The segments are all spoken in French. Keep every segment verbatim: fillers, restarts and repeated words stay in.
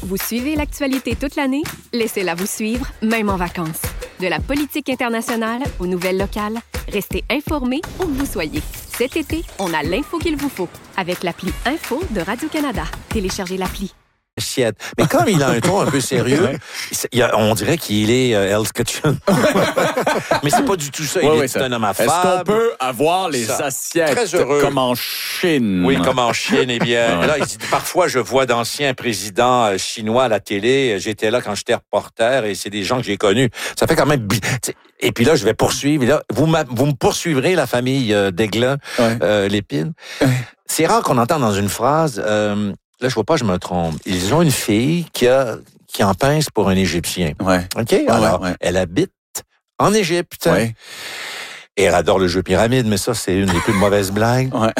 Vous suivez l'actualité toute l'année? Laissez-la vous suivre, même en vacances. De la politique internationale aux nouvelles locales, restez informés où que vous soyez. Cet été, on a l'info qu'il vous faut avec l'appli Info de Radio-Canada. Téléchargez l'appli. Mais comme il a un ton un peu sérieux, ouais. il a, on dirait qu'il est euh, Hell's Kitchen. Mais c'est pas du tout ça. Il ouais, est ouais, ça. un homme affable. Est-ce qu'on peut avoir les ça. assiettes Très heureux. Comme en Chine? Oui, comme en Chine. Eh bien, ouais. là, il dit, parfois, je vois d'anciens présidents chinois à la télé. J'étais là quand j'étais reporter et c'est des gens que j'ai connus. Ça fait quand même... Et puis là, je vais poursuivre. Là, vous, vous me poursuivrez, la famille euh, d'Aiglun, ouais. euh, Lépine. Ouais. C'est rare qu'on entende dans une phrase... Euh, Là, je vois pas, je me trompe. Ils ont une fille qui a qui en pince pour un Égyptien. Ouais. OK? Alors, ouais, ouais. elle habite en Égypte. Ouais. Et elle adore le jeu pyramide, mais ça, c'est une des plus mauvaises blagues. Ouais.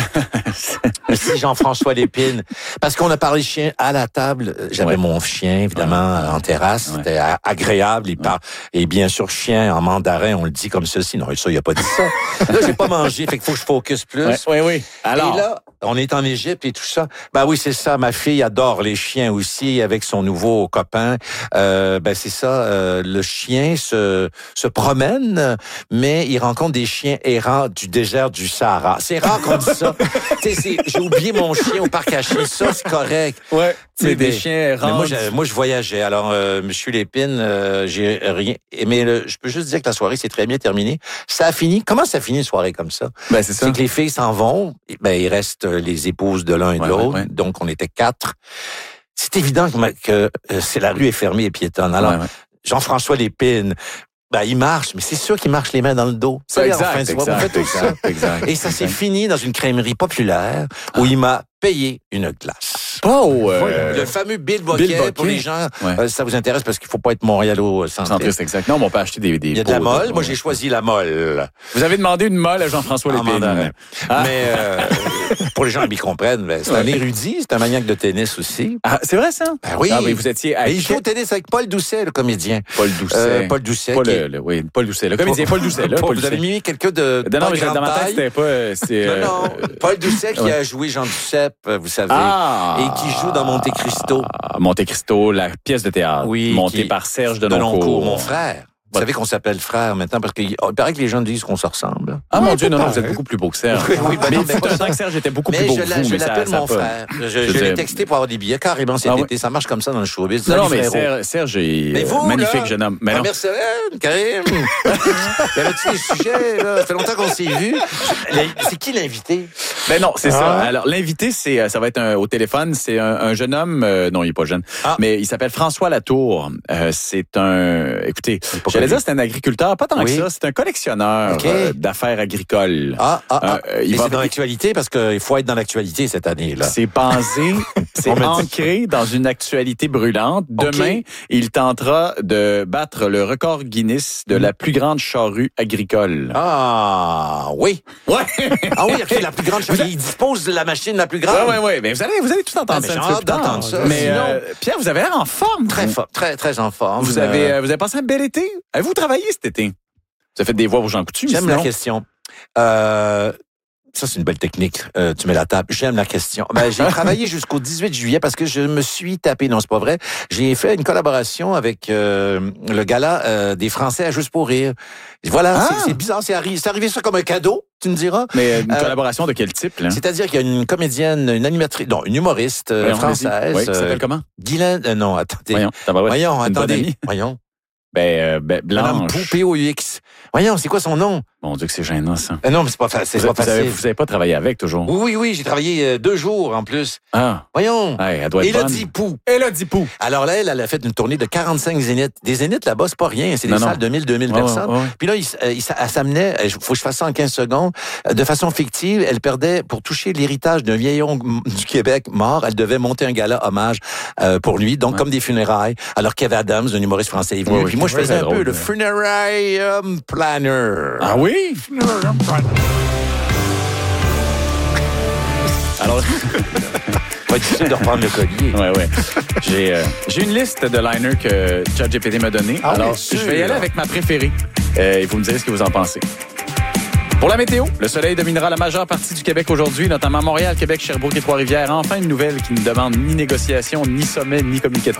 Merci Jean-François Lépine. Parce qu'on a parlé chien à la table. J'avais ouais. mon chien, évidemment, ouais. en terrasse. Ouais. C'était agréable. Il ouais. parle. Et bien sûr, chien en mandarin, on le dit comme ceci. Non, ça, il a pas dit ça. Là, j'ai pas mangé, fait qu'il faut que je focus plus. Oui, oui, oui. Alors. Et là, on est en Égypte et tout ça. Ben oui, c'est ça. Ma fille adore les chiens aussi avec son nouveau copain. Euh, ben c'est ça. Euh, le chien se se promène, mais il rencontre des chiens errants du désert du Sahara. C'est rare qu'on dise ça. Tu sais, j'ai oublié mon chien au parc à chiens. Ça, c'est correct. Ouais. C'est des chiens errants. Moi, je, moi, je voyageais. Alors, euh, Monsieur Lépine, euh, j'ai rien. Mais le, je peux juste dire que la soirée s'est très bien terminée. Ça a fini. Comment ça finit une soirée comme ça? Ben c'est ça. C'est que les filles s'en vont. Ben il reste les épouses de l'un et de ouais, l'autre. Ouais, ouais. Donc, on était quatre. C'est évident que, que euh, c'est la rue est fermée et piétonne. Alors, ouais, ouais. Jean-François Lépine. Ben, il marche, mais c'est sûr qu'il marche les mains dans le dos. Ça, exact, enfin, exact, exact, fait tout exact, ça. exact, Et ça exact. s'est fini dans une crèmerie populaire où ah. il m'a payé une glace. Oh, euh... Le fameux Bill Boquet, Bill Boquet. Pour les gens, ouais. euh, ça vous intéresse parce qu'il faut pas être montréalo-centriste. Centriste, exact. Non, mais on peut acheter des, des Il y a de la molle. De... Moi, j'ai choisi la molle. Vous avez demandé une molle à Jean-François Lépine. Ah. Mais euh, pour les gens qui comprennent, ben, c'est ouais. un érudit, c'est un maniaque de tennis aussi. Ah, c'est vrai ça? Ben oui. Ah, mais vous étiez à... Et il joue au tennis avec Paul Doucet, le comédien. Paul Doucet. Euh, Paul Doucet. Paul, est... le, oui, Paul Doucet, le comédien Paul Doucet. Là, Paul vous avez mis quelqu'un de Non, non, mais dans ma tête, c'était pas... C'est, non, non. Euh... Paul Doucet qui ouais. a joué Jean Duceppe, vous savez, ah. et qui joue dans Monte Cristo. Monte Cristo, la pièce de théâtre, oui, montée par Serge Denoncourt. Mon frère. Vous savez qu'on s'appelle frère maintenant parce qu'il paraît que les gens disent qu'on se ressemble. Ah, mon Dieu, non, non, vous êtes beaucoup plus beau que Serge. Oui, oui, ben mais non, il fut un temps que Serge était beaucoup mais plus beau je que vous. Je mais l'appelle ça, mon ça frère. Je, je, je l'ai texté pour avoir des billets carrément cet ah, été. Oui. Ça marche comme ça dans le showbiz. Non, non, mais Serge, Serge est mais vous, magnifique là, jeune homme. Mais non. Merci, Karim. Il y avait-tu des sujets, là? Ça fait longtemps qu'on s'est vus. C'est qui l'invité? Ben non, c'est ah. ça. Alors, l'invité, c'est, ça va être un, au téléphone. C'est un, un jeune homme. Euh, non, il est pas jeune. Ah. Mais il s'appelle François Latour. Euh, c'est un, écoutez, j'allais dire c'est un agriculteur. Pas tant oui. que ça. C'est un collectionneur okay. euh, d'affaires agricoles. Ah, ah, ah. Euh, il va c'est dans l'actualité parce qu'il faut être dans l'actualité cette année-là. C'est basé, c'est ancré dans une actualité brûlante. Demain, okay. il tentera de battre le record Guinness de la plus grande charrue agricole. Ah, oui. Ouais. Ah oui, okay, la plus grande charrue. Il dispose de la machine la plus grande. Oui, oui, oui. Mais vous allez, vous allez tout entendre ah, ça. J'ai hâte d'entendre ça. Mais euh, Pierre, vous avez l'air en forme. Très fort, très, très en forme. Vous avez, euh, vous avez passé un bel été. Avez-vous travaillé cet été? Vous avez fait des voix pour Jean Coutu. J'aime sinon... la question. Euh, ça, c'est une belle technique. Euh, tu mets la table. J'aime la question. Ben, j'ai travaillé jusqu'au dix-huit juillet parce que je me suis tapé. Non, c'est pas vrai. J'ai fait une collaboration avec euh, le gala euh, des Français à Juste pour rire. Voilà, ah. c'est, c'est bizarre. C'est arrivé, c'est arrivé ça comme un cadeau, tu me diras. Mais une euh, collaboration de quel type, là? C'est-à-dire qu'il y a une comédienne, une animatrice, non, une humoriste euh, française. Oui, qui s'appelle comment? Guylaine, euh, non, attendez. Voyons, Voyons attendez. Voyons. Ben, euh, ben Blanche. P O U X. Voyons, c'est quoi son nom? Mon Dieu que c'est gênant, ça. Euh, non, mais c'est pas, fa- c'est vous pas vous facile. Avez, vous avez pas travaillé avec, toujours? Oui, oui, oui, j'ai travaillé euh, deux jours, en plus. Ah. Voyons. Ouais, elle doit être Élodie Pou. Élodie Pou. Alors là, elle, elle a fait une tournée de quarante-cinq zéniths. Des zéniths, là-bas, c'est pas rien. C'est des non, salles non. de mille, deux mille ouais, personnes. Ouais, ouais. Puis là, il, il, elle s'amenait, il faut que je fasse ça en quinze secondes, de façon fictive, elle perdait, pour toucher l'héritage d'un vieillon du Québec mort, elle devait monter un gala hommage euh, pour lui, donc ouais. comme des funérailles. Alors Kev Adams, un humoriste français, est venu. Ouais, puis moi, je faisais un drôle, peu le funerarium planner. Ah oui? Alors, pas difficile de reprendre le collier. Ouais, ouais. J'ai, euh, j'ai une liste de liners que ChatGPT m'a donné. Ah, alors, je vais y aller avec ma préférée. Euh, et vous me direz ce que vous en pensez. Pour la météo, le soleil dominera la majeure partie du Québec aujourd'hui, notamment Montréal, Québec, Sherbrooke et Trois-Rivières. Enfin, une nouvelle qui ne demande ni négociation, ni sommet, ni communiqué de